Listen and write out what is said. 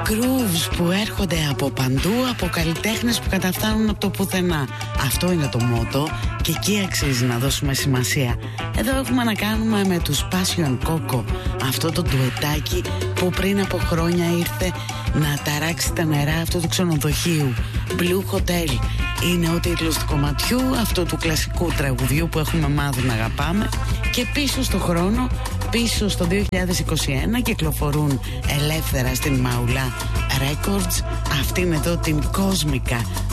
grooves που έρχονται από παντού, από καλλιτέχνες που καταφτάνουν από το πουθενά. Αυτό είναι το μότο και εκεί αξίζει να δώσουμε σημασία. Εδώ έχουμε να κάνουμε με τους Passion Coco, αυτό το ντουετάκι που πριν από χρόνια ήρθε να ταράξει τα νερά αυτού του ξενοδοχείου. Blue Hotel είναι ο τίτλος του κομματιού, αυτό του κλασικού τραγουδιού που έχουμε μάθει να αγαπάμε. Και πίσω στο χρόνο, πίσω στο 2021, κυκλοφορούν ελεύθερα στην Μαουλά Records αυτήν εδώ την κόσμικα